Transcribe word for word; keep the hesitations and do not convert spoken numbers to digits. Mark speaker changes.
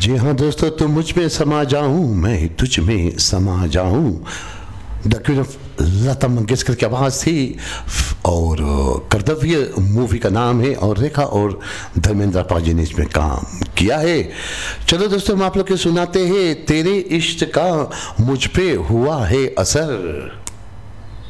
Speaker 1: जी हाँ दोस्तों, तुम मुझ में समा जाऊं, मैं तुझ में समा जाऊं। The queen of Lata Mangeshkar की आवाज़ थी और कर्तव्य मूवी का नाम है और रेखा और धर्मेंद्र पाजी ने इसमें काम किया है। चलो दोस्तों, हम आप लोग के सुनाते हैं तेरे इश्क का मुझ पे हुआ है असर।